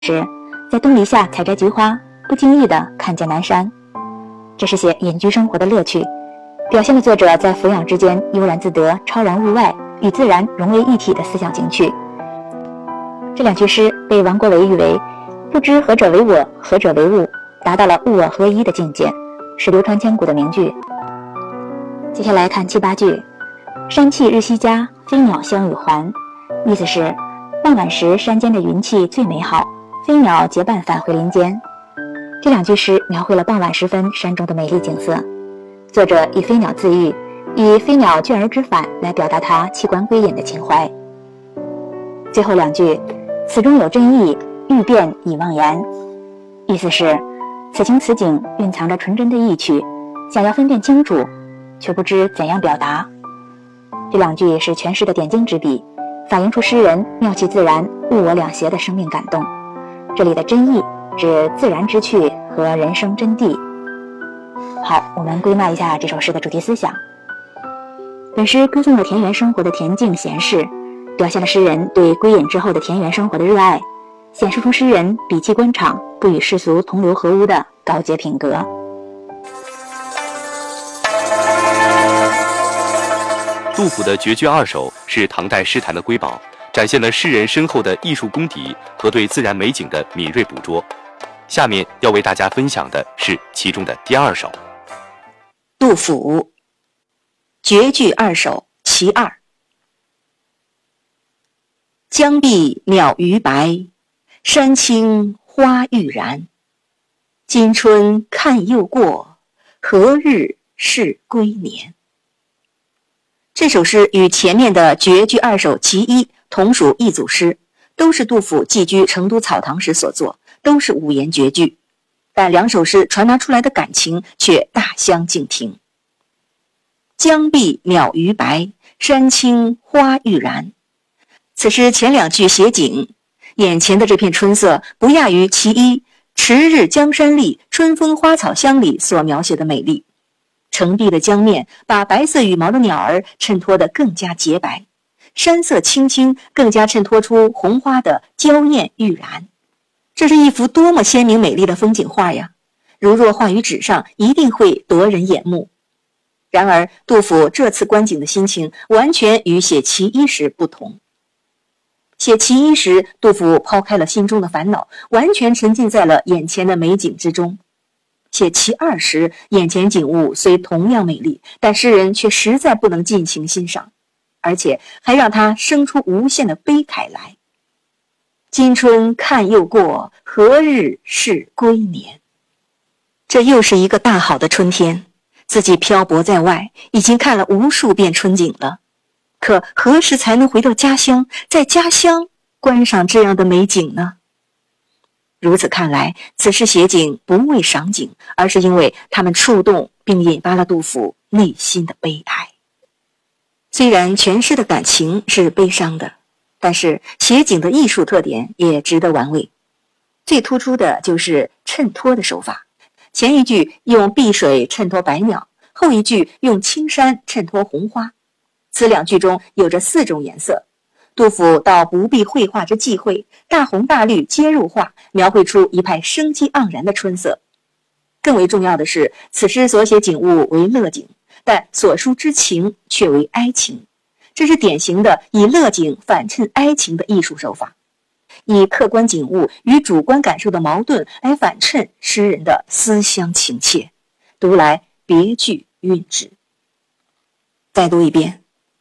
时，在东篱下采摘菊花，不经意地看见南山。这是写隐居生活的乐趣，表现了作者在俯仰之间悠然自得、超然物外，与自然融为一体的思想情趣。这两句诗被王国维誉为不知何者为我，何者为物，达到了物我合一的境界，是流传千古的名句。接下来看7、8句。山气日夕佳，飞鸟相与还。意思是傍晚时山间的云气最美好，飞鸟结伴返回林间。这两句诗描绘了傍晚时分山中的美丽景色，作者以飞鸟自喻，以飞鸟倦而知返来表达他弃官归隐的情怀。最后两句，此中有真意，欲辨已忘言。意思是此情此景蕴藏着纯真的意趣，想要分辨清楚，却不知怎样表达。这两句是全诗的点睛之笔，反映出诗人妙其自然、物我两谐的生命感动。这里的真意指自然之趣和人生真谛。好，我们归纳一下这首诗的主题思想。本诗歌颂了田园生活的恬静闲适，表现了诗人对归隐之后的田园生活的热爱，显示出诗人摒弃官场，不与世俗同流合污的高洁品格。 杜甫的绝句2首是唐代诗坛的瑰宝，展现了诗人深厚的艺术功底和对自然美景的敏锐捕捉。下面要为大家分享的是其中的第2首。 杜甫绝句2首其2。江碧鸟鱼白，山青花欲燃。今春看又过，何日是归年。这首诗与前面的绝句2首其1同属一组诗，都是杜甫寄居成都草堂时所作，都是5言绝句，但两首诗传达出来的感情却大相径庭。江碧鸟鱼白，山青花欲燃。此诗前2句写景，眼前的这片春色不亚于其1迟日江山丽，春风花草香里所描写的美丽。澄碧的江面把白色羽毛的鸟儿衬托得更加洁白，山色青青更加衬托出红花的娇艳欲燃。这是一幅多么鲜明美丽的风景画呀！如若画于纸上，一定会夺人眼目。然而杜甫这次观景的心情完全与写其1时不同。写其1时，杜甫抛开了心中的烦恼，完全沉浸在了眼前的美景之中。写其2时，眼前景物虽同样美丽，但诗人却实在不能尽情欣赏，而且还让他生出无限的悲慨来。今春看又过，何日是归年。这又是一个大好的春天，自己漂泊在外，已经看了无数遍春景了，可何时才能回到家乡，在家乡观赏这样的美景呢？如此看来，此诗写景不为赏景，而是因为他们触动并引发了杜甫内心的悲哀。虽然全诗的感情是悲伤的，但是写景的艺术特点也值得玩味。最突出的就是衬托的手法，前一句用碧水衬托白鸟，后一句用青山衬托红花，此2句中有着4种颜色。杜甫倒不必绘画之忌讳，大红大绿皆入画，描绘出一派生机盎然的春色。更为重要的是，此诗所写景物为乐景，但所抒之情却为哀情，这是典型的以乐景反衬哀情的艺术手法，以客观景物与主观感受的矛盾来反衬诗人的思乡情切，读来别具韵致。再读一遍。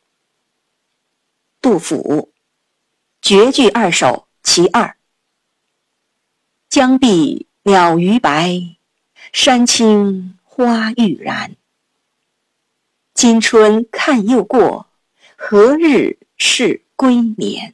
杜甫绝句2首其2。江碧鸟鱼白，山青花欲燃。今春看又过，何日是归年。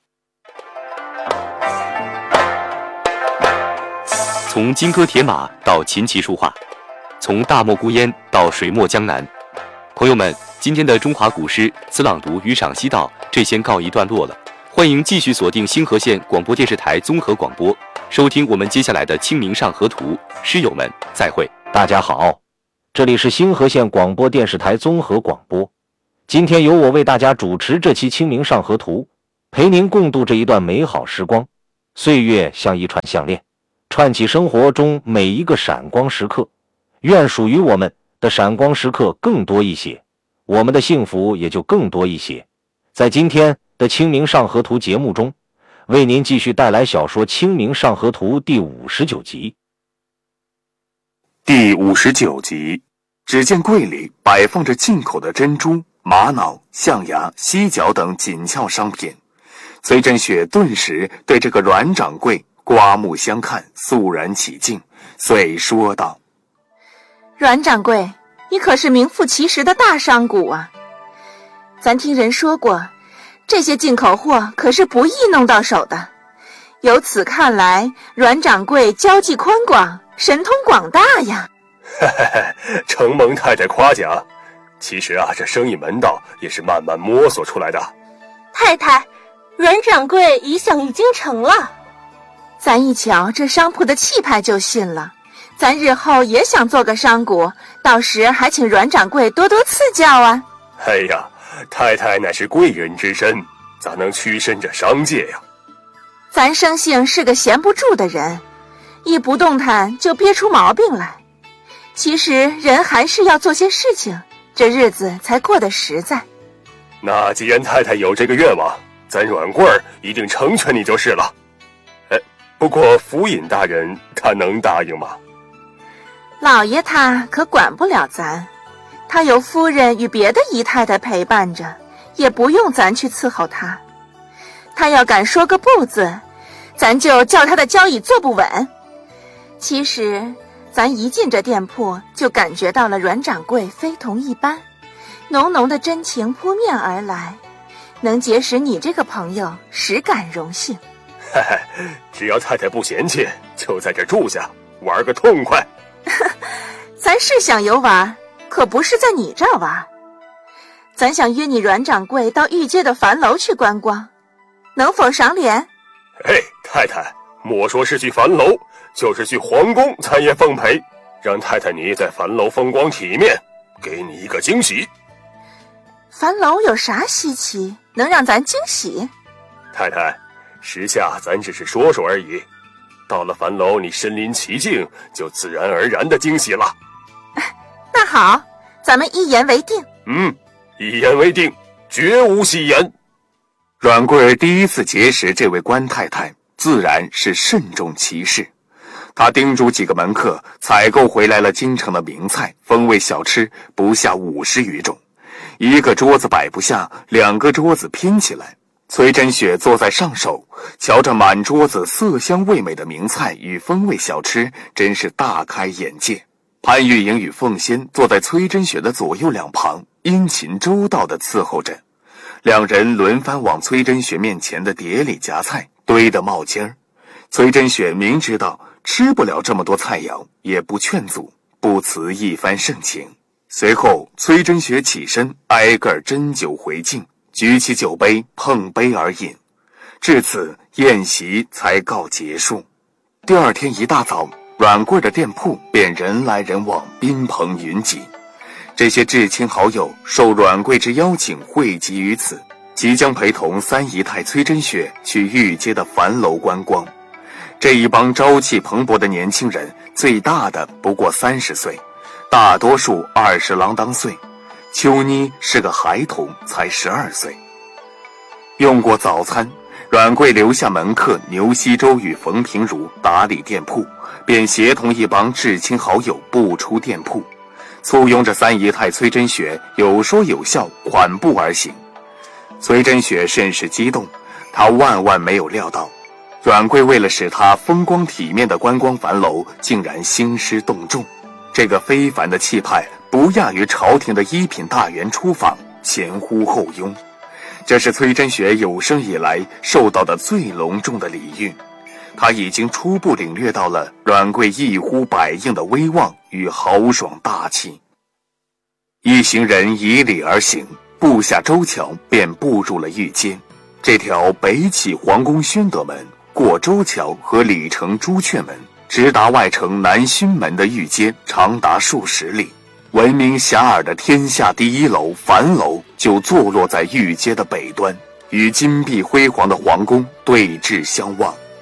从金戈铁马到琴棋书画，从大漠孤烟到水墨江南，朋友们，今天的中华古诗词朗读与赏析到这先告一段落了。欢迎继续锁定星河县广播电视台综合广播，收听我们接下来的《清明上河图》。诗友们，再会。 大家好，这里是星河县广播电视台综合广播。今天由我为大家主持这期《清明上河图》，陪您共度这一段美好时光。 岁月像一串项链，串起生活中每一个闪光时刻。愿属于我们的闪光时刻更多一些，我们的幸福也就更多一些。在今天的清明上河图节目中，为您继续带来小说《清明上河图》第59集。 第59集，只见柜里摆放着进口的珍珠、玛瑙、象牙、犀角等紧俏商品。崔振雪顿时对这个阮掌柜刮目相看，肃然起敬，遂说道： 阮掌柜，你可是名副其实的大商贾啊！咱听人说过，这些进口货可是不易弄到手的。由此看来，阮掌柜交际宽广，神通广大呀。 承蒙太太夸奖。其实这生意门道也是慢慢摸索出来的。 太太，阮掌柜理想已经成了。 咱一瞧这商铺的气派就信了，咱日后也想做个商贾，到时还请阮掌柜多多赐教啊。 哎呀，太太乃是贵人之身，咋能屈身这商界呀？ 咱生性是个闲不住的人，一不动弹就憋出毛病来。其实人还是要做些事情，这日子才过得实在。 那既然太太有这个愿望，咱阮贵儿一定成全你就是了。不过府尹大人他能答应吗？ 老爷他可管不了咱，他有夫人与别的姨太太陪伴着，也不用咱去伺候他。他要敢说个不字，咱就叫他的交椅坐不稳。其实咱一进这店铺，就感觉到了阮掌柜非同一般，浓浓的真情扑面而来。能结识你这个朋友，实感荣幸。 只要太太不嫌弃，就在这住下，玩个痛快。 咱是想游玩，可不是在你这儿玩。咱想约你阮掌柜到御街的樊楼去观光，能否赏脸？ 太太，莫说是去樊楼，就是去皇宫咱也奉陪，让太太你在樊楼风光体面，给你一个惊喜。 樊楼有啥稀奇，能让咱惊喜？ 太太，时下咱只是说说而已，到了樊楼你身临其境，就自然而然的惊喜了。 那好，咱们一言为定。 一言为定，绝无戏言。 阮贵儿第一次结识这位官太太，自然是慎重其事。他叮嘱几个门客采购回来了京城的名菜风味小吃，不下50余种。一个桌子摆不下，2个桌子拼起来。崔振雪坐在上首，瞧着满桌子色香味美的名菜与风味小吃，真是大开眼界。潘玉莹与凤仙坐在崔振雪的左右两旁，殷勤周到地伺候着。两人轮番往崔振雪面前的碟里夹菜，堆得冒尖儿。崔振雪明知道吃不了这么多菜肴，也不劝阻，不辞一番盛情。随后崔振雪起身，挨个斟酒回敬，举起酒杯碰杯而饮。至此宴席才告结束。第二天一大早，阮贵的店铺便人来人往，宾朋云集。这些至亲好友受阮贵之邀请汇集于此，即将陪同三姨太崔振雪去御街的樊楼观光。这一帮朝气蓬勃的年轻人，最大的不过30岁，大多数20郎当岁，秋妮是个孩童，才12岁。用过早餐，阮贵留下门客牛希洲与冯平如打理店铺，便协同一帮至亲好友步出店铺，簇拥着三姨太崔振雪有说有笑款步而行。崔振雪甚是激动，她万没有料到阮贵为了使她风光体面的观光樊楼，竟然兴师动众。这个非凡的气派不亚于朝廷的一品大员出访，前呼后拥。这是崔振雪有生以来受到的最隆重的礼遇。他已经初步领略到了阮贵一呼百应的威望与豪爽大气。一行人以礼而行，步下州桥，便步入了御街。这条北起皇宫宣德门，过州桥和里城朱雀门，直达外城南勋门的御街，长达数十里。闻名遐迩的天下第一楼樊楼就坐落在御街的北端，与金碧辉煌的皇宫对峙相望。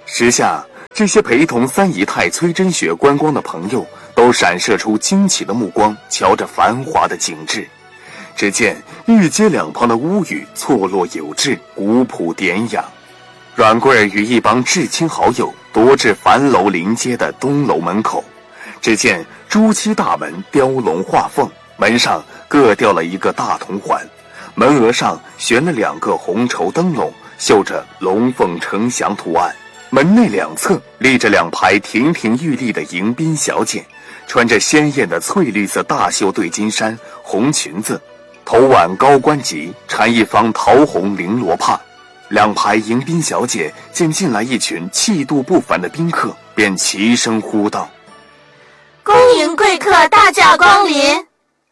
时下这些陪同三姨太崔真雪观光的朋友都闪射出惊奇的目光，瞧着繁华的景致。只见御街两旁的屋宇错落有致，古朴典雅。阮贵儿与一帮至亲好友踱至樊楼临街的东楼门口，只见朱漆大门雕龙画凤，门上各吊了一个大铜环，门额上悬了2个红绸灯笼，绣着龙凤呈祥图案。门内两侧立着2排亭亭玉立的迎宾小姐，穿着鲜艳的翠绿色大袖对襟衫、红裙子，头挽高冠髻，缠一方桃红绫罗帕。2排迎宾小姐见进来一群气度不凡的宾客，便齐声呼道：“ 恭迎贵客大驾光临！”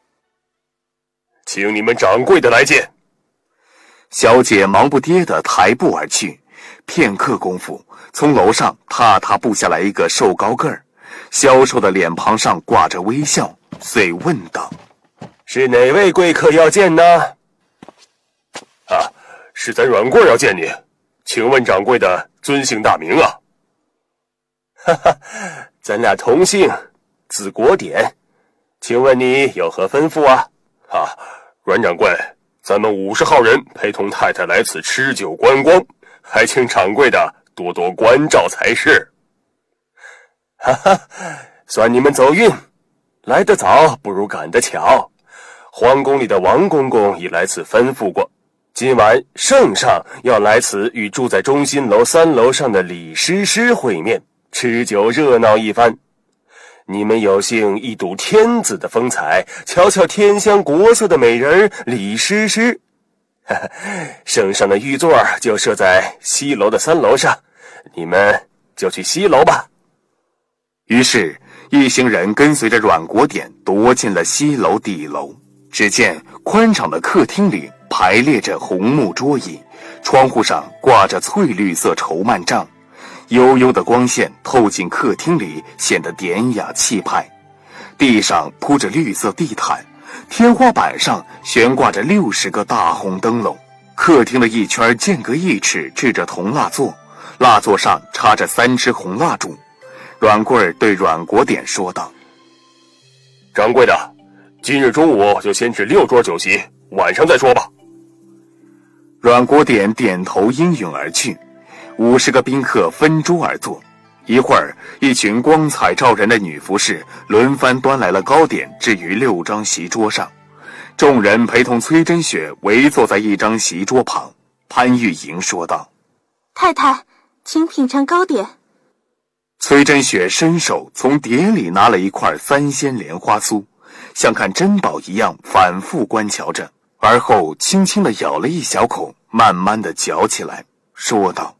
请你们掌柜的来见。 小姐忙不迭地抬步而去，片刻功夫，从楼上踏踏步下来一个瘦高个儿，消瘦的脸庞上挂着微笑，遂问道：“ 是哪位贵客要见呢？”“是咱阮贵要见你，请问掌柜的尊姓大名啊？”“哈哈，咱俩同姓，字国典，请问你有何吩咐啊？”“阮掌柜，咱们50号人陪同太太来此吃酒观光，还请掌柜的多多关照才是。”“哈哈，算你们走运，来得早不如赶得巧。皇宫里的王公公已来此吩咐过，今晚圣上要来此与住在中心楼3楼上的李师师会面，吃酒热闹一番。你们有幸一睹天子的风采，瞧瞧天香国色的美人李师师。圣上的御座就设在西楼的3楼上，你们就去西楼吧。” 于是一行人跟随着阮国典踱进了西楼底楼。只见宽敞的客厅里排列着红木桌椅，窗户上挂着翠绿色绸幔帐，幽幽的光线透进客厅里，显得典雅气派。地上铺着绿色地毯，天花板上悬挂着60个大红灯笼。客厅的一圈间隔1尺置着铜蜡座，蜡座上插着3支红蜡烛。阮贵儿对阮国典说道：“ 掌柜的，今日中午就先置6桌酒席，晚上再说吧。” 阮国典点头应允而去。50个宾客分桌而坐，一会儿，一群光彩照人的女服侍轮番端来了糕点，置于6张席桌上。众人陪同崔真雪围坐在一张席桌旁。潘玉莹说道：“ 太太，请品尝糕点。” 崔真雪伸手从碟里拿了一块3鲜莲花酥，像看珍宝一样反复观瞧着，而后轻轻地咬了一小口，慢慢地嚼起来，说道：“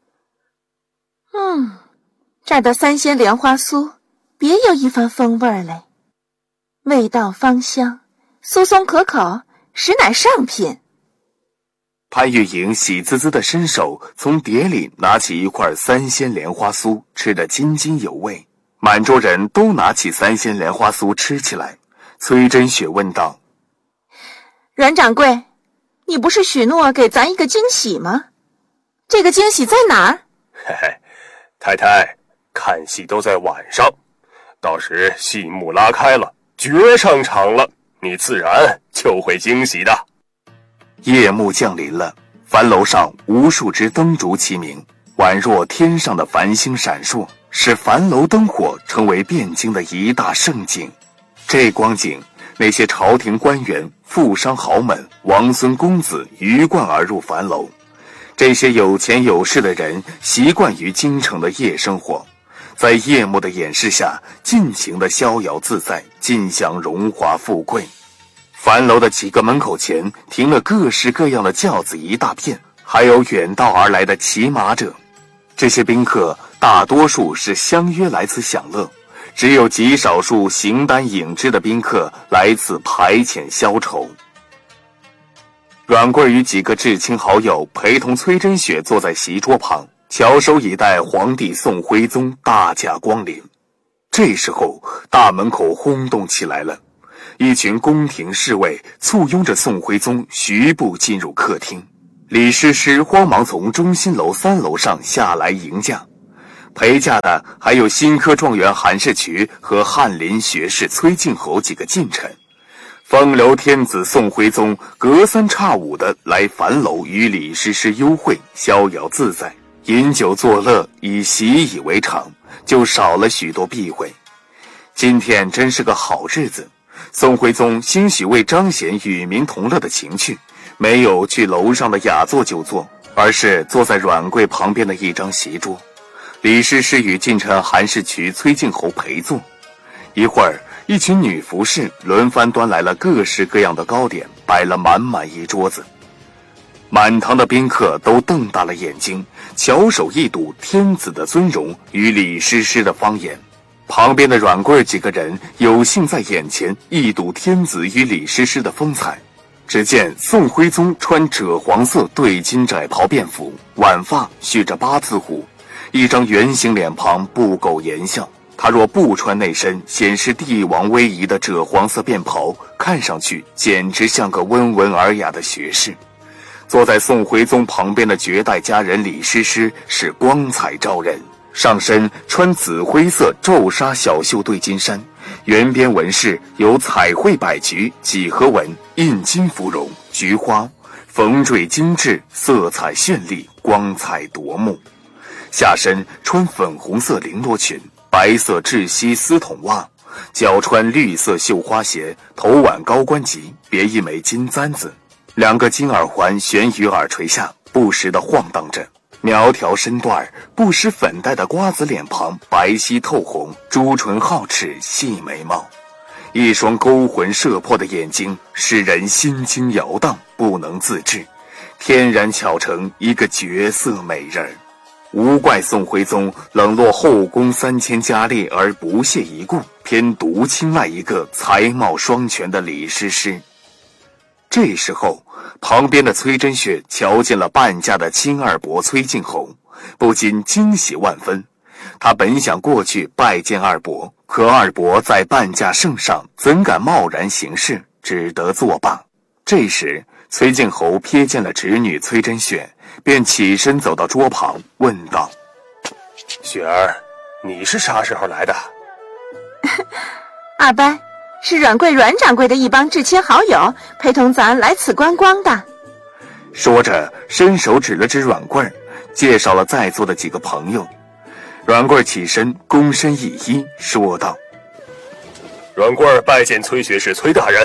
这儿的3鲜莲花酥别有一番风味嘞，味道芳香，酥松可口，实乃上品。” 潘玉莹喜滋滋地伸手从碟里拿起一块3鲜莲花酥，吃得津津有味。满桌人都拿起3鲜莲花酥吃起来。崔真雪问道：“ 阮掌柜，你不是许诺给咱一个惊喜吗？这个惊喜在哪儿？”“ 嘿嘿，太太，看戏都在晚上，到时戏幕拉开了，角儿上场了，你自然就会惊喜的。” 夜幕降临了，樊楼上无数只灯烛齐鸣，宛若天上的繁星闪烁，使樊楼灯火成为汴京的一大盛景。这光景，那些朝廷官员、富商豪门、王孙公子鱼贯而入樊楼。这些有钱有势的人习惯于京城的夜生活，在夜幕的掩饰下尽情的逍遥自在，尽享荣华富贵。樊楼的几个门口前停了各式各样的轿子一大片，还有远道而来的骑马者。这些宾客大多数是相约来此享乐，只有极少数形单影只的宾客来此排遣消愁。阮贵与几个至亲好友陪同崔真雪坐在席桌旁，翘首以待皇帝宋徽宗大驾光临。这时候大门口轰动起来了，一群宫廷侍卫簇拥着宋徽宗徐步进入客厅。李师师慌忙从中心楼3楼上下来迎驾， 陪嫁的还有新科状元韩世渠和翰林学士崔敬侯几个近臣。风流天子宋徽宗隔三差五的来樊楼与李师师幽会，逍遥自在，饮酒作乐，已习以为常，就少了许多避讳。今天真是个好日子，宋徽宗兴许为彰显与民同乐的情趣，没有去楼上的雅座就坐，而是坐在阮贵旁边的一张席桌。李师师与近臣韩世渠、崔敬侯陪坐。一会儿，一群女服侍轮番端来了各式各样的糕点，摆了满满一桌子。满堂的宾客都瞪大了眼睛，翘首一睹天子的尊容与李师师的芳颜。旁边的阮贵几个人有幸在眼前一睹天子与李师师的风采。只见宋徽宗穿赭黄色对襟窄袍便服，挽发蓄着八字胡，一张圆形脸庞不苟言笑。他若不穿那身显示帝王威仪的赭黄色便袍，看上去简直像个温文尔雅的学士。坐在宋徽宗旁边的绝代佳人李师师是光彩照人，上身穿紫灰色皱纱小袖对襟衫，圆边纹饰有彩绘百菊、几何纹、印金芙蓉、菊花，缝缀精致，色彩绚丽，光彩夺目。下身穿粉红色绫罗裙，白色窒息丝筒袜，脚穿绿色绣花鞋，头挽高冠髻，别一枚金簪子，两个金耳环悬于耳垂下，不时地晃荡着。苗条身段，不施粉黛的瓜子脸庞，白皙透红，朱唇皓齿，细眉毛，一双勾魂摄魄的眼睛，使人心惊摇荡，不能自制，天然巧成一个绝色美人。无怪宋徽宗冷落后宫3000佳丽而不屑一顾，偏独青睐一个才貌双全的李师师。这时候，旁边的崔真雪瞧见了伴嫁的亲二伯崔敬侯，不禁惊喜万分。他本想过去拜见二伯，可二伯在伴嫁圣上，怎敢贸然行事，只得作罢。这时，崔敬侯瞥见了侄女崔真雪，便起身走到桌旁，问道：“ 雪儿，你是啥时候来的？” 二伯，是阮贵阮掌柜的一帮至亲好友，陪同咱来此观光的。 说着，伸手指了指阮贵，介绍了在座的几个朋友。阮贵起身，躬身一揖，说道：“ 阮贵拜见崔学士崔大人。”“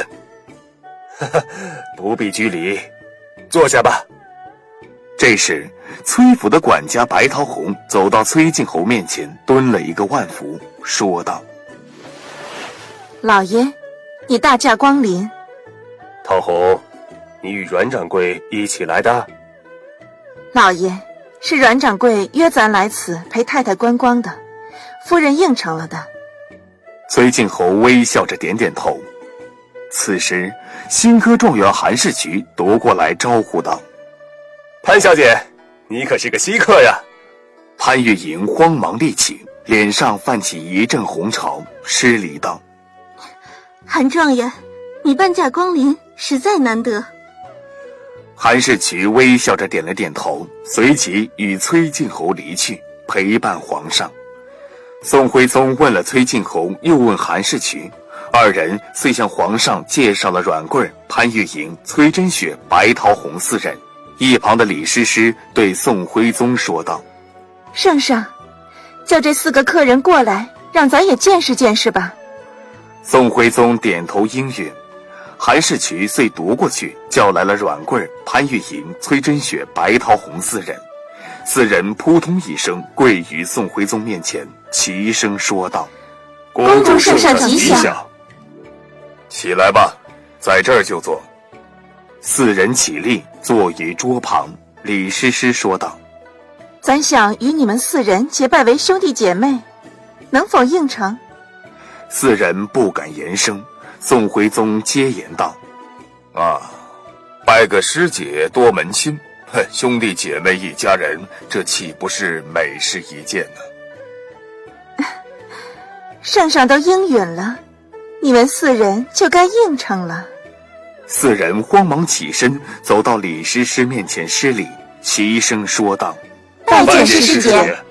不必拘礼，坐下吧。” 这时，崔府的管家白桃红走到崔敬侯面前，蹲了一个万福，说道：“ 老爷，你大驾光临。”“ 桃红，你与阮掌柜一起来的？”“ 老爷，是阮掌柜约咱来此陪太太观光的，夫人应承了的。” 崔敬侯微笑着点点头。此时，新科状元韩世渠夺过来招呼道：“ 潘小姐，你可是个稀客呀！” 潘玉莹慌忙立起，脸上泛起一阵红潮，施礼道：“ 韩状元，你伴驾光临，实在难得。” 韩世渠微笑着点了点头，随即与崔敬侯离去，陪伴皇上。宋徽宗问了崔敬侯，又问韩世渠，二人遂向皇上介绍了阮贵、潘玉莹、崔真雪、白桃红4人。一旁的李师师对宋徽宗说道：“ 圣上，叫这4个客人过来，让咱也见识见识吧。” 宋徽宗点头应允。韩世渠遂夺过去，叫来了阮贵、潘玉莹、崔真雪、白桃红4人。4人扑通一声跪于宋徽宗面前，齐声说道：“ 恭祝圣上吉祥！”“ 起来吧，在这儿就坐。”4人起立，坐于桌旁。李师师说道：“ 咱想与你们4人结拜为兄弟姐妹，能否应承 ？”4人不敢言声。宋徽宗接言道：“啊，拜个师姐多门亲，兄弟姐妹一家人，这岂不是美事一件呢？”“ 圣上都应允了，你们4人就该应承了。 ”4人慌忙起身，走到李师师面前施礼，齐声说道：“ 拜见师姐。”